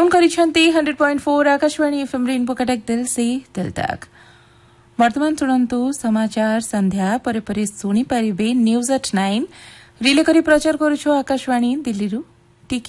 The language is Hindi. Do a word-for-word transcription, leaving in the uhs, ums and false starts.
Tune करिसेंती hundred point four Akashvani FM rainbow Cuttack दिल से दिल तक। वर्तमान शुणंतु समाचार संध्या परे परे शुणी पारिबे न्यूज एट नाइन रिले करी प्रचार करुछु आकाशवाणी दिल्ली रु।